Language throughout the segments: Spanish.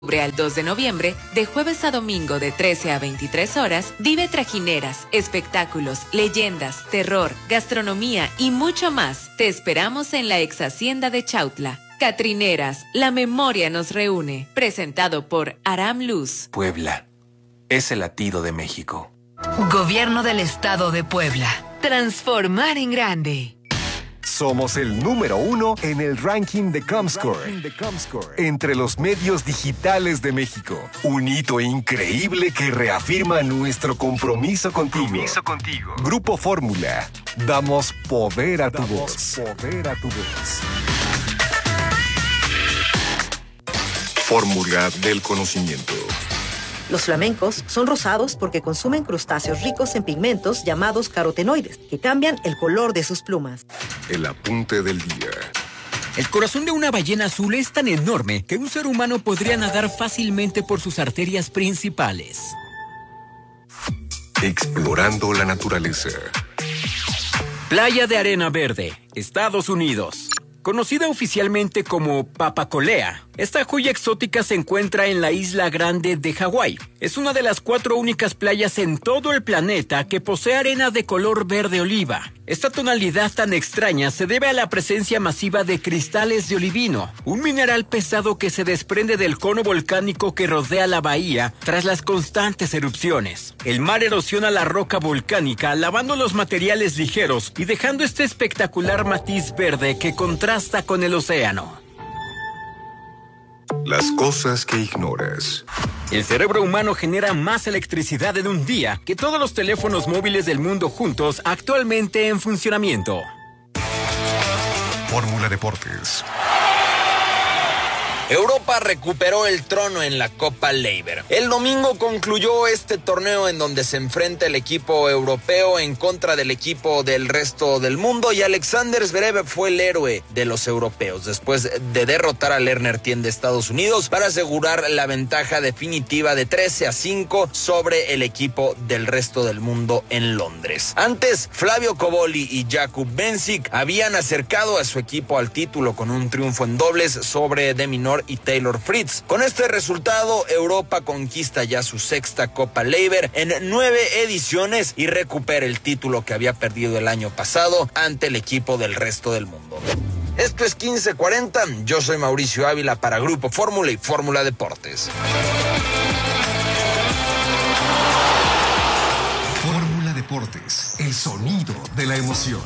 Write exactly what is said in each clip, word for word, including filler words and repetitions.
Al dos de noviembre, de jueves a domingo de trece a veintitrés horas, vive trajineras, espectáculos, leyendas, terror, gastronomía y mucho más. Te esperamos en la ex hacienda de Chautla. Catrineras, la memoria nos reúne. Presentado por Aram Luz. Puebla, es el latido de México. Gobierno del Estado de Puebla. Transformar en grande. Somos el número uno en el ranking de Comscore, entre los medios digitales de México. Un hito increíble que reafirma nuestro compromiso contigo. Compromiso contigo. Grupo Fórmula. Damos poder a tu voz. Poder a tu voz. Fórmula del conocimiento. Los flamencos son rosados porque consumen crustáceos ricos en pigmentos llamados carotenoides, que cambian el color de sus plumas. El apunte del día. El corazón de una ballena azul es tan enorme que un ser humano podría nadar fácilmente por sus arterias principales. Explorando la naturaleza. Playa de Arena Verde, Estados Unidos. Conocida oficialmente como Papacolea, esta joya exótica se encuentra en la Isla Grande de Hawái. Es una de las cuatro únicas playas en todo el planeta que posee arena de color verde oliva. Esta tonalidad tan extraña se debe a la presencia masiva de cristales de olivino, un mineral pesado que se desprende del cono volcánico que rodea la bahía tras las constantes erupciones. El mar erosiona la roca volcánica, lavando los materiales ligeros y dejando este espectacular matiz verde que contrasta con el océano. Las cosas que ignoras. El cerebro humano genera más electricidad en un día que todos los teléfonos móviles del mundo juntos actualmente en funcionamiento. Fórmula Deportes. Europa recuperó el trono en la Copa Laver. El domingo concluyó este torneo en donde se enfrenta el equipo europeo en contra del equipo del resto del mundo y Alexander Zverev fue el héroe de los europeos después de derrotar a Lerner Tien de Estados Unidos para asegurar la ventaja definitiva de trece a cinco sobre el equipo del resto del mundo en Londres. Antes, Flavio Cobolli y Jakub Benčić habían acercado a su equipo al título con un triunfo en dobles sobre De Minaur y Taylor Fritz. Con este resultado, Europa conquista ya su sexta Copa Laver en nueve ediciones y recupera el título que había perdido el año pasado ante el equipo del resto del mundo. Esto es quince cuarenta, yo soy Mauricio Ávila para Grupo Fórmula y Fórmula Deportes. Fórmula Deportes, el sonido de la emoción.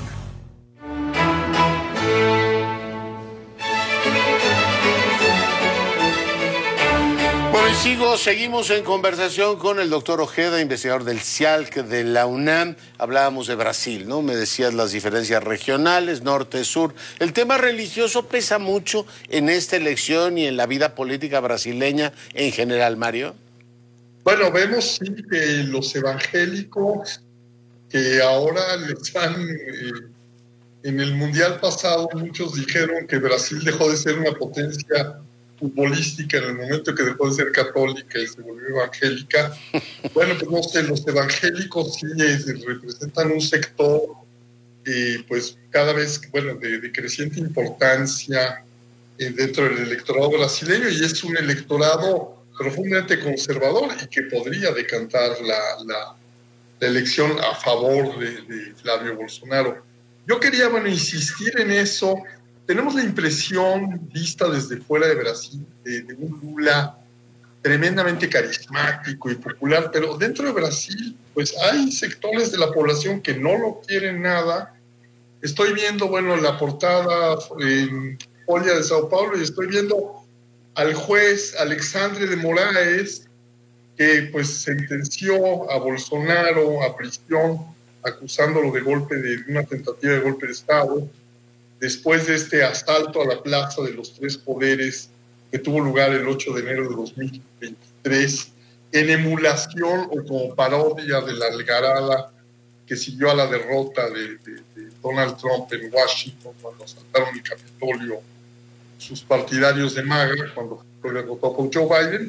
Sigo, seguimos en conversación con el doctor Ojeda, investigador del C I A L C de la UNAM. Hablábamos de Brasil, ¿no? Me decías las diferencias regionales, norte, sur. ¿El tema religioso pesa mucho en esta elección y en la vida política brasileña en general, Mario? Bueno, vemos sí que los evangélicos que ahora les dan... Eh, en el Mundial pasado muchos dijeron que Brasil dejó de ser una potencia futbolística en el momento que dejó de ser católica y se volvió evangélica. Bueno, pues no sé, los evangélicos sí es, representan un sector eh, pues cada vez, bueno, de, de creciente importancia eh, dentro del electorado brasileño y es un electorado profundamente conservador y que podría decantar la, la, la elección a favor de, de Flavio Bolsonaro. Yo quería, bueno, insistir en eso. Tenemos la impresión, vista desde fuera de Brasil, de, de un Lula tremendamente carismático y popular, pero dentro de Brasil, pues hay sectores de la población que no lo quieren nada. Estoy viendo, bueno, la portada en Folha de Sao Paulo y estoy viendo al juez Alexandre de Moraes, que pues sentenció a Bolsonaro a prisión, acusándolo de golpe, de una tentativa de golpe de Estado, después de este asalto a la Plaza de los Tres Poderes que tuvo lugar el ocho de enero de dos mil veintitrés, en emulación o como parodia de la algarada que siguió a la derrota de, de, de Donald Trump en Washington cuando asaltaron el Capitolio sus partidarios de MAGA, cuando fue derrotado por Joe Biden,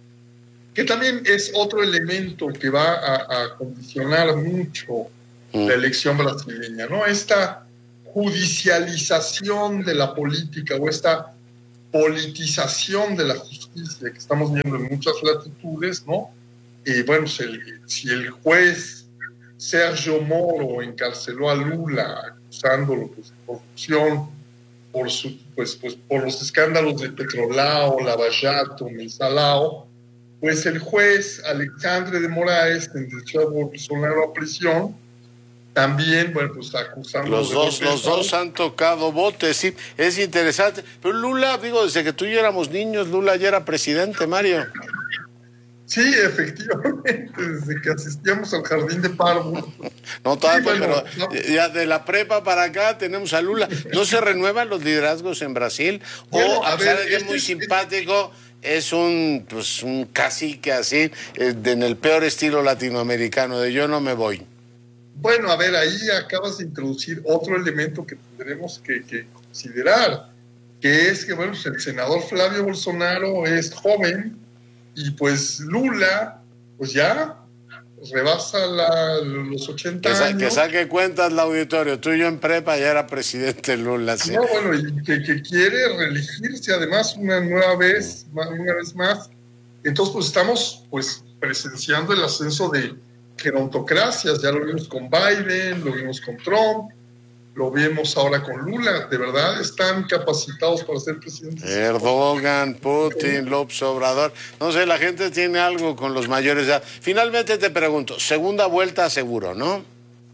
que también es otro elemento que va a, a condicionar mucho mm. la elección brasileña, ¿no? Esta judicialización de la política o esta politización de la justicia que estamos viendo en muchas latitudes, ¿no? Y bueno, si el, si el juez Sergio Moro encarceló a Lula acusándolo pues, de corrupción por, su, pues, pues, por los escándalos de Petrolao, Lava Jato, Mensalao, pues el juez Alexandre de Moraes sentenció a Bolsonaro a prisión, también, bueno, pues acusando... Los dos, los dos han tocado botes, sí, es interesante. Pero Lula, digo, desde que tú y yo éramos niños, Lula ya era presidente, Mario. Sí, efectivamente, desde que asistíamos al Jardín de Párvulos. No tanto, sí, bueno, pero no. ya de la prepa para acá tenemos a Lula. ¿No se renuevan los liderazgos en Brasil? Bueno, o, a, a pesar ver, de que es este muy es- simpático, es un, pues, un cacique así, eh, de- en el peor estilo latinoamericano, de yo no me voy. Bueno, a ver, ahí acabas de introducir otro elemento que tendremos que, que considerar, que es que, bueno, pues el senador Flavio Bolsonaro es joven y pues Lula, pues ya rebasa la, los ochenta Que, sa- años. que saque cuentas el auditorio. Tú y yo en prepa ya era presidente Lula, sí. No, bueno, y que, que quiere reelegirse además una nueva vez, ma- una vez más. Entonces, pues estamos pues presenciando el ascenso de gerontocracias. Ya lo vimos con Biden, lo vimos con Trump, lo vemos ahora con Lula. De verdad están capacitados para ser presidentes. Erdogan, Putin, López Obrador. No sé, la gente tiene algo con los mayores de edad. Finalmente te pregunto, segunda vuelta seguro, ¿no?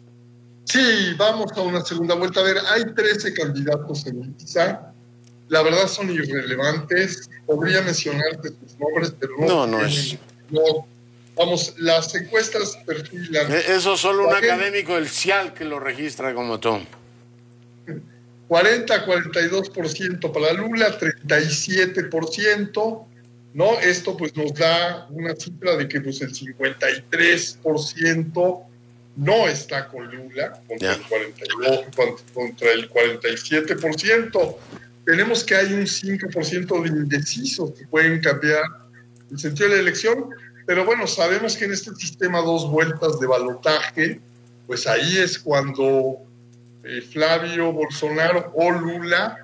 Sí, vamos a una segunda vuelta. A ver, hay trece candidatos en Ibiza. La verdad son irrelevantes. Podría mencionarte sus nombres, pero no. No, no tienen- es. no. Vamos, las encuestas perfilan. E- Eso solo un cuarenta académico del C I A L que lo registra como tú. cuarenta a cuarenta y dos por ciento para Lula, treinta y siete por ciento, ¿no? Esto pues nos da una cifra de que pues el cincuenta y tres por ciento no está con Lula, contra, Ya. el, cuarenta y dos, contra- contra el cuarenta y siete por ciento. Tenemos que hay un cinco por ciento de indecisos que pueden cambiar el sentido de la elección, pero bueno, sabemos que en este sistema dos vueltas de balotaje, pues ahí es cuando eh, Flavio Bolsonaro o Lula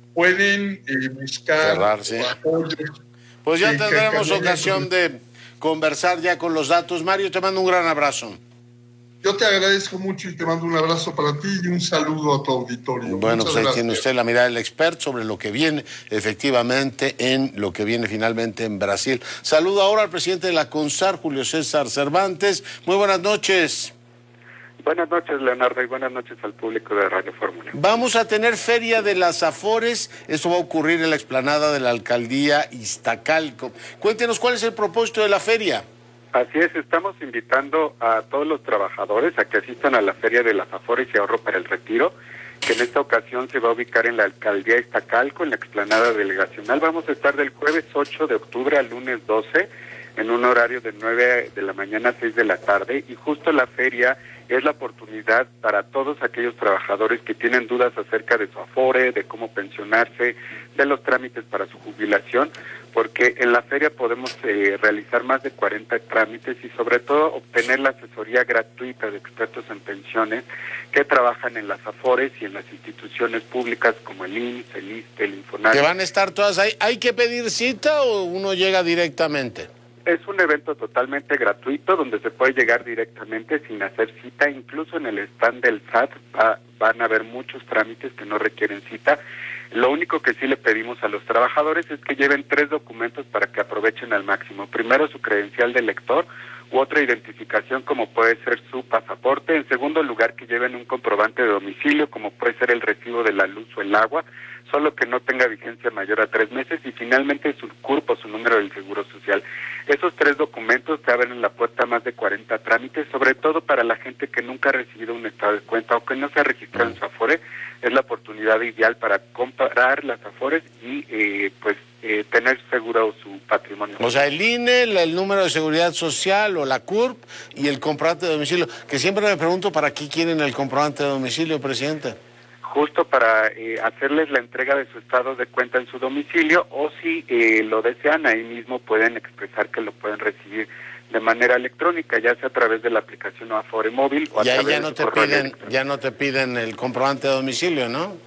pueden eh, buscar Cerrarse. apoyos. Pues ya Sí, que tendremos cambiaría ocasión con- de conversar ya con los datos. Mario, te mando un gran abrazo. Yo te agradezco mucho y te mando un abrazo para ti y un saludo a tu auditorio. Bueno, Muchas pues ahí gracias. tiene usted la mirada del experto sobre lo que viene efectivamente en lo que viene finalmente en Brasil. Saludo ahora al presidente de la CONSAR, Julio César Cervantes. Muy buenas noches. Buenas noches, Leonardo, y buenas noches al público de Radio Fórmula. Vamos a tener Feria de las Afores. Esto va a ocurrir en la explanada de la alcaldía Iztacalco. Cuéntenos cuál es el propósito de la feria. Así es, estamos invitando a todos los trabajadores a que asistan a la Feria de las Afores y Ahorro para el Retiro, que en esta ocasión se va a ubicar en la alcaldía Iztacalco, en la explanada delegacional. Vamos a estar del jueves ocho de octubre al lunes doce, en un horario de nueve de la mañana a seis de la tarde, y justo la feria es la oportunidad para todos aquellos trabajadores que tienen dudas acerca de su afore, de cómo pensionarse, de los trámites para su jubilación, porque en la feria podemos eh, realizar más de cuarenta trámites y sobre todo obtener la asesoría gratuita de expertos en pensiones que trabajan en las afores y en las instituciones públicas como el I M S S, el I S S S T E, el Infonavit. ¿Que van a estar todas ahí? ¿Hay que pedir cita o uno llega directamente? Es un evento totalmente gratuito donde se puede llegar directamente sin hacer cita. Incluso en el stand del S A T va, van a haber muchos trámites que no requieren cita. Lo único que sí le pedimos a los trabajadores es que lleven tres documentos para que aprovechen al máximo. Primero, su credencial de lector u otra identificación como puede ser su pasaporte. En segundo lugar, que lleven un comprobante de domicilio como puede ser el recibo de la luz o el agua, solo que no tenga vigencia mayor a tres meses, y finalmente su C U R P o su número del Seguro Social. Esos tres documentos te abren en la puerta a más de cuarenta trámites, sobre todo para la gente que nunca ha recibido un estado de cuenta o que no se ha registrado en su Afore. Es la oportunidad ideal para comparar las Afores y eh, pues eh, tener seguro su patrimonio. O sea, el I N E, el, el número de seguridad social o la C U R P y el comprobante de domicilio. Que siempre me pregunto para qué quieren el comprobante de domicilio, presidente. Justo para eh, hacerles la entrega de su estado de cuenta en su domicilio, o si eh, lo desean, ahí mismo pueden expresar que lo pueden recibir de manera electrónica, ya sea a través de la aplicación Afore Móvil o a Y ahí través ya no de te su correo piden, electrónico. ya no te piden el comprobante de domicilio, ¿no?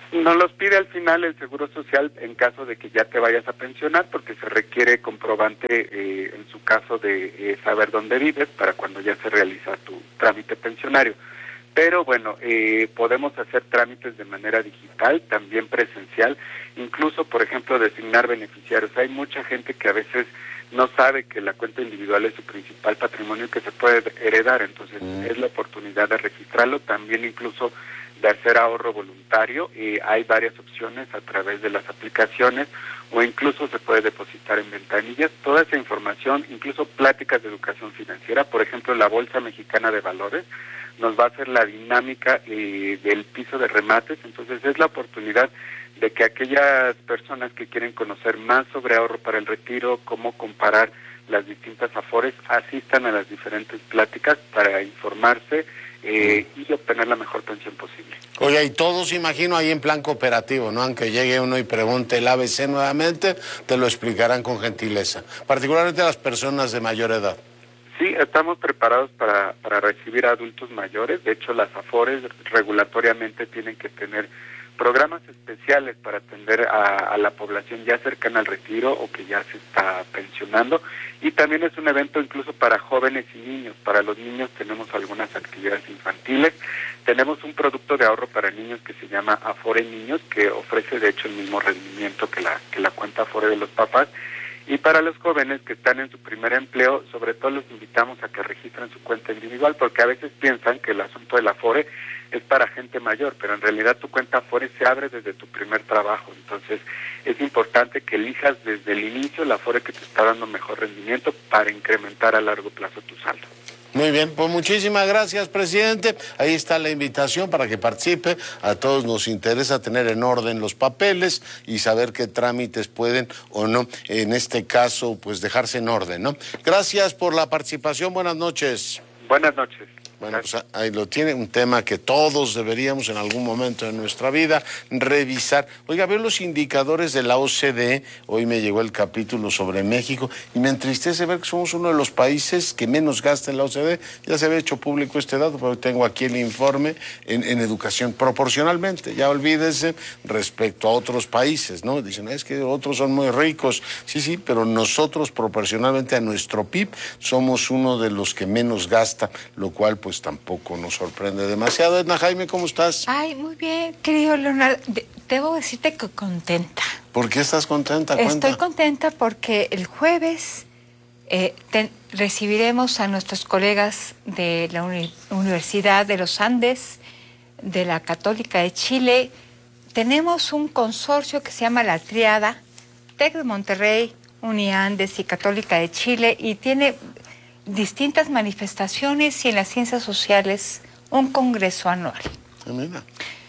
Nos los pide al final el Seguro Social en caso de que ya te vayas a pensionar, porque se requiere comprobante, eh, en su caso, de eh, saber dónde vives para cuando ya se realiza tu trámite pensionario. Pero bueno, eh, podemos hacer trámites de manera digital, también presencial, incluso, por ejemplo, designar beneficiarios. Hay mucha gente que a veces no sabe que la cuenta individual es su principal patrimonio que se puede heredar, entonces mm. es la oportunidad de registrarlo, también incluso de hacer ahorro voluntario. Eh, hay varias opciones a través de las aplicaciones o incluso se puede depositar en ventanillas. Toda esa información, incluso pláticas de educación financiera, por ejemplo, la Bolsa Mexicana de Valores nos va a hacer la dinámica eh, del piso de remates, entonces es la oportunidad de que aquellas personas que quieren conocer más sobre ahorro para el retiro, cómo comparar las distintas afores, asistan a las diferentes pláticas para informarse eh, y obtener la mejor pensión posible. Oye, y todos, imagino, ahí en plan cooperativo, ¿no? Aunque llegue uno y pregunte el A B C nuevamente, te lo explicarán con gentileza, particularmente las personas de mayor edad. Sí, estamos preparados para, para recibir a adultos mayores. De hecho, las afores regulatoriamente tienen que tener programas especiales para atender a, a la población ya cercana al retiro o que ya se está pensionando. Y también es un evento incluso para jóvenes y niños. Para los niños tenemos algunas actividades infantiles. Tenemos un producto de ahorro para niños que se llama Afore Niños, que ofrece de hecho el mismo rendimiento que la, que la cuenta Afore de los papás. Y para los jóvenes que están en su primer empleo, sobre todo los invitamos a que registren su cuenta individual, porque a veces piensan que el asunto del Afore es para gente mayor, pero en realidad tu cuenta Afore se abre desde tu primer trabajo. Entonces es importante que elijas desde el inicio el Afore que te está dando mejor rendimiento para incrementar a largo plazo tu saldo. Muy bien, pues muchísimas gracias, presidente. Ahí está la invitación para que participe. A todos nos interesa tener en orden los papeles y saber qué trámites pueden o no, en este caso, pues dejarse en orden, ¿no? Gracias por la participación. Buenas noches. Buenas noches. Bueno, pues ahí lo tiene, un tema que todos deberíamos en algún momento de nuestra vida revisar. Oiga, veo los indicadores de la O C D E, hoy me llegó el capítulo sobre México y me entristece ver que somos uno de los países que menos gasta en la O C D E. Ya se había hecho público este dato, pero tengo aquí el informe en, en educación proporcionalmente. Ya olvídese respecto a otros países, ¿no? Dicen, es que otros son muy ricos. Sí, sí, pero nosotros proporcionalmente a nuestro P I B somos uno de los que menos gasta, lo cual pues pues tampoco nos sorprende demasiado. Edna Jaime, ¿cómo estás? Ay, muy bien, querido Leonardo. De- debo decirte que contenta. ¿Por qué estás contenta? Cuenta. Estoy contenta porque el jueves eh, ten- recibiremos a nuestros colegas de la Uni- Universidad de los Andes, de la Católica de Chile. Tenemos un consorcio que se llama La Triada, TEC de Monterrey, Uniandes y Católica de Chile, y tiene distintas manifestaciones y en las ciencias sociales un congreso anual. Mira.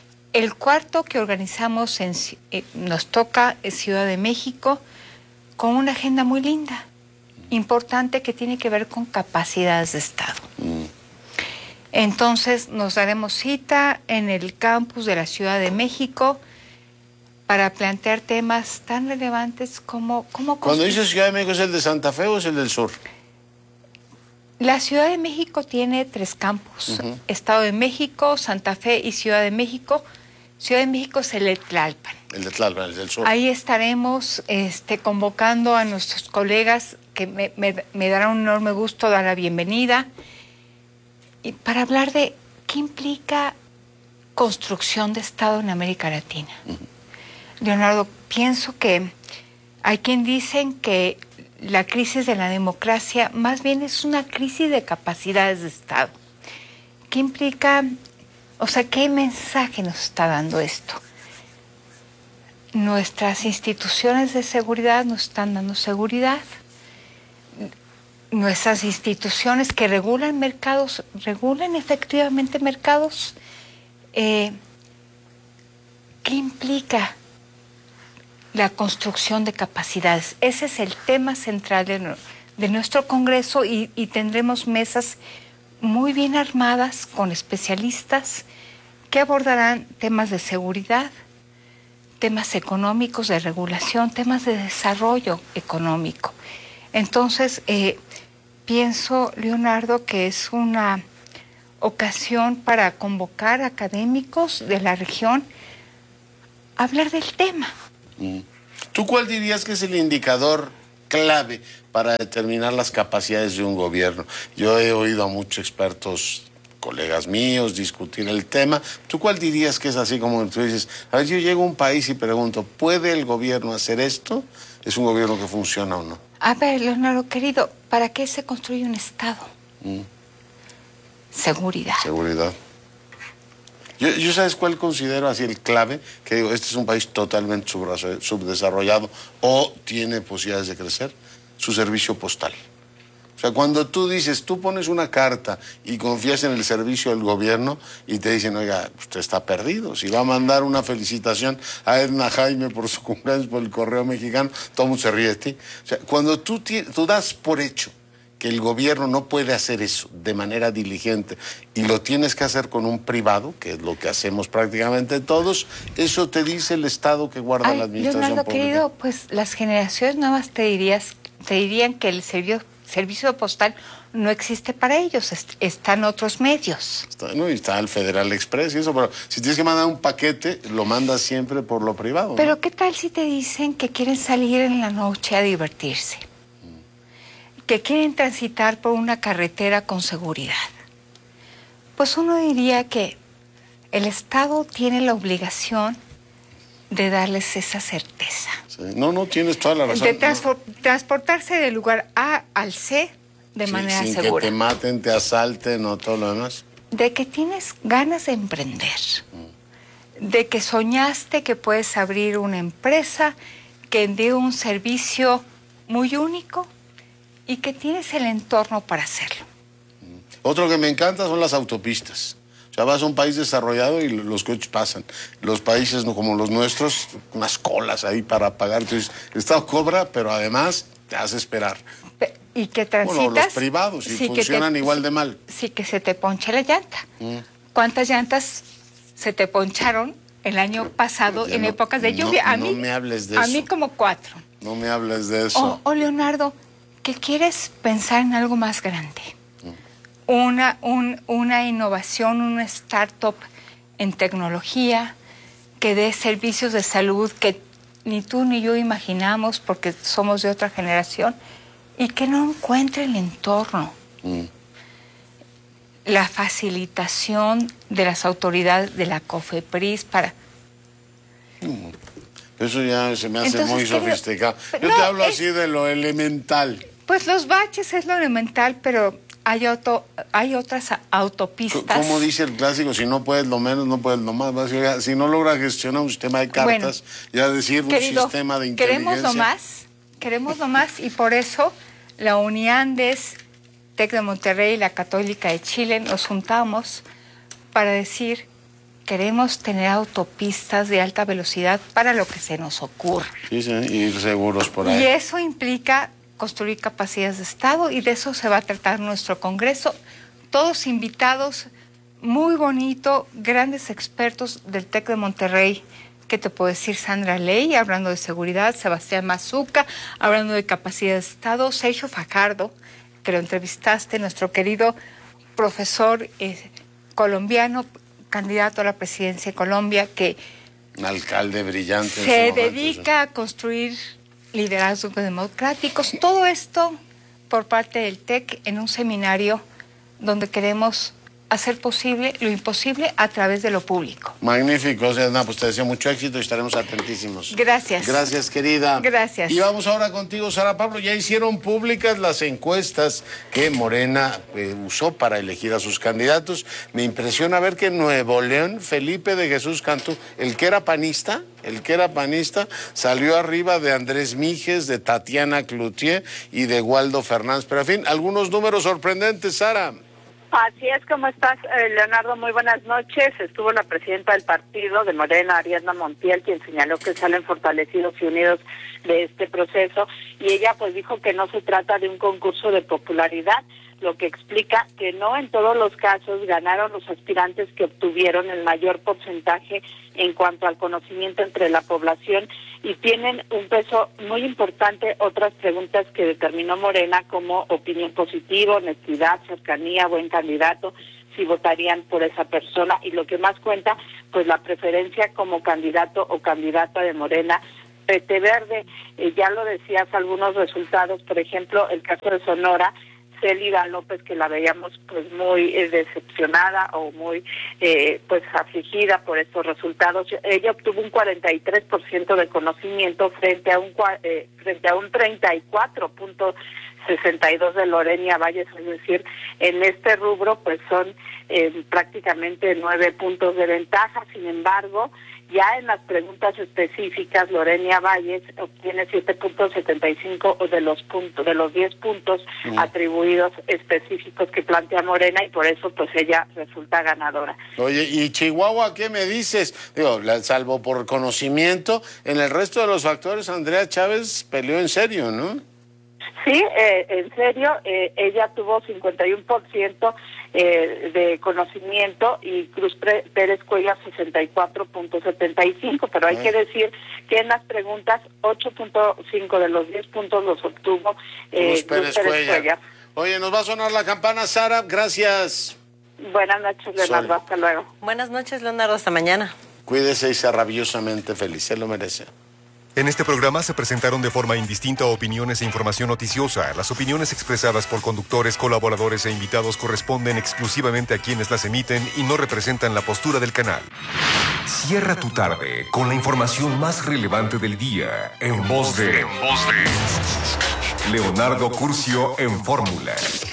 El cuarto que organizamos en, eh, nos toca en Ciudad de México con una agenda muy linda, importante, que tiene que ver con capacidades de Estado. Mm. Entonces nos daremos cita en el campus de la Ciudad de México para plantear temas tan relevantes como... como Cuando dices Ciudad de México, ¿es el de Santa Fe o es el del sur? La Ciudad de México tiene tres campus, uh-huh. Estado de México, Santa Fe y Ciudad de México. Ciudad de México es el de Tlalpan. El de Tlalpan, el del sur. Ahí estaremos este, convocando a nuestros colegas, que me, me, me dará un enorme gusto dar la bienvenida, y para hablar de qué implica construcción de Estado en América Latina. Uh-huh. Leonardo, pienso que hay quien dicen que la crisis de la democracia más bien es una crisis de capacidades de Estado. ¿Qué implica? O sea, ¿qué mensaje nos está dando esto? Nuestras instituciones de seguridad nos están dando seguridad. Nuestras instituciones que regulan mercados, regulan efectivamente mercados. Eh, ¿Qué implica la construcción de capacidades? Ese es el tema central de, de nuestro Congreso, y, y tendremos mesas muy bien armadas con especialistas que abordarán temas de seguridad, temas económicos, de regulación, temas de desarrollo económico. Entonces, eh, pienso, Leonardo, que es una ocasión para convocar académicos de la región hablar del tema. ¿Tú cuál dirías que es el indicador clave para determinar las capacidades de un gobierno? Yo he oído a muchos expertos, colegas míos, discutir el tema. ¿Tú cuál dirías que es así como tú dices? A ver, yo llego a un país y pregunto, ¿puede el gobierno hacer esto? ¿Es un gobierno que funciona o no? A ver, Leonardo querido, ¿para qué se construye un Estado? Mm. Seguridad. Seguridad. Yo, yo ¿sabes cuál considero así el clave? Que digo, este es un país totalmente subdesarrollado o tiene posibilidades de crecer. Su servicio postal. O sea, cuando tú dices, tú pones una carta y confías en el servicio del gobierno y te dicen, oiga, usted está perdido. Si va a mandar una felicitación a Edna Jaime por su cumpleaños por el correo mexicano, todo el mundo se ríe de ti. O sea, cuando tú, tú das por hecho que el gobierno no puede hacer eso de manera diligente y lo tienes que hacer con un privado, que es lo que hacemos prácticamente todos, eso te dice el Estado que guarda Ay, la administración Leonardo, pública. Querido, pues las generaciones nuevas te dirías, te dirían que el servicio, servicio postal no existe para ellos, est están otros medios. Está, no, y está el Federal Express y eso, pero si tienes que mandar un paquete, lo mandas siempre por lo privado. Pero ¿no? ¿qué tal si te dicen que quieren salir en la noche a divertirse? Que quieren transitar por una carretera con seguridad. Pues uno diría que el Estado tiene la obligación de darles esa certeza. Sí. No, no, tienes toda la razón. De transpor no. transportarse del lugar A al C de sí, manera sin segura. Sin que te maten, te asalten o todo lo demás. De que tienes ganas de emprender. Mm. De que soñaste que puedes abrir una empresa que dé un servicio muy único y que tienes el entorno para hacerlo. Otro que me encanta son las autopistas. O sea, vas a un país desarrollado y los coches pasan. Los países no como los nuestros, unas colas ahí para pagar. Entonces, el Estado cobra, pero además te hace esperar. Y que transitas... Bueno, los privados, y sí funcionan te, igual de mal. Sí, que se te ponche la llanta. Mm. ¿Cuántas llantas se te poncharon el año pasado en no, épocas de lluvia? No, a mí, no me hables de a eso. A mí como cuatro. No me hables de eso. O, o Leonardo, que quieres pensar en algo más grande. Mm. Una, un, una innovación, una startup en tecnología que dé servicios de salud que ni tú ni yo imaginamos porque somos de otra generación y que no encuentre el entorno. Mm. La facilitación de las autoridades de la COFEPRIS para... Mm. Eso ya se me hace Entonces, muy sofisticado. Yo no, te hablo es, así de lo elemental. Pues los baches es lo elemental, pero hay, auto, hay otras autopistas. Como dice el clásico, si no puedes lo menos, no puedes lo más. Si no logras gestionar un sistema de cartas, bueno, ya decir querido, un sistema de inteligencia. Queremos lo más, queremos lo más, y por eso la UNIANDES, TEC de Monterrey y la Católica de Chile nos juntamos para decir... Queremos tener autopistas de alta velocidad para lo que se nos ocurra. Sí, sí, ir seguros por ahí. Y eso implica construir capacidades de Estado y de eso se va a tratar nuestro Congreso. Todos invitados, muy bonito, grandes expertos del TEC de Monterrey, que te puedo decir Sandra Ley, hablando de seguridad, Sebastián Mazuca, hablando de capacidades de Estado, Sergio Fajardo, que lo entrevistaste, nuestro querido profesor eh, colombiano, candidato a la presidencia de Colombia, que un alcalde brillante se dedica a construir liderazgos democráticos. Todo esto por parte del TEC en un seminario donde queremos hacer posible lo imposible a través de lo público. Magnífico, o sea, no, pues te deseo mucho éxito y estaremos atentísimos. Gracias. Gracias, querida. Gracias. Y vamos ahora contigo, Sara Pablo. Ya hicieron públicas las encuestas que Morena eh, usó para elegir a sus candidatos. Me impresiona ver que en Nuevo León, Felipe de Jesús Cantú, el que era panista, el que era panista, salió arriba de Andrés Mijes, de Tatiana Cloutier y de Waldo Fernández. Pero, en fin, algunos números sorprendentes, Sara. Así es, ¿cómo estás, Leonardo? Muy buenas noches. Estuvo la presidenta del partido de Morena, Ariadna Montiel, quien señaló que salen fortalecidos y unidos de este proceso, y ella pues dijo que no se trata de un concurso de popularidad, lo que explica que no en todos los casos ganaron los aspirantes que obtuvieron el mayor porcentaje en cuanto al conocimiento entre la población, y tienen un peso muy importante otras preguntas que determinó Morena como opinión positiva, honestidad, cercanía, buen candidato, si votarían por esa persona. Y lo que más cuenta, pues la preferencia como candidato o candidata de Morena. P T Verde, eh, ya lo decías, algunos resultados, por ejemplo, el caso de Sonora, Célida López, que la veíamos pues muy eh, decepcionada o muy eh, pues afligida por estos resultados. Ella obtuvo un cuarenta y tres por ciento de conocimiento frente a un eh, frente a un treinta y cuatro punto sesenta y dos de Lorena Valles, es decir, en este rubro pues son eh, prácticamente nueve puntos de ventaja. Sin embargo, ya en las preguntas específicas, Lorena Valles obtiene siete punto setenta y cinco de los puntos, de los diez puntos mm. atribuidos específicos que plantea Morena, y por eso pues ella resulta ganadora. Oye, ¿y Chihuahua qué me dices? Digo, salvo por conocimiento, en el resto de los factores Andrea Chávez peleó en serio, ¿no? Sí, eh, en serio, eh, ella tuvo cincuenta y uno por ciento eh, de conocimiento y Cruz Pérez Cuellar sesenta y cuatro punto setenta y cinco, pero hay que decir que en las preguntas ocho punto cinco de los diez puntos los obtuvo eh, Cruz Pérez, Cruz Pérez Cuellar. Cuellar. Oye, nos va a sonar la campana, Sara, gracias. Buenas noches, Leonardo, Sol. Hasta luego. Buenas noches, Leonardo, hasta mañana. Cuídese y sea rabiosamente feliz, se lo merece. En este programa se presentaron de forma indistinta opiniones e información noticiosa. Las opiniones expresadas por conductores, colaboradores e invitados corresponden exclusivamente a quienes las emiten y no representan la postura del canal. Cierra tu tarde con la información más relevante del día en voz de, en voz de Leonardo Curcio en Fórmula.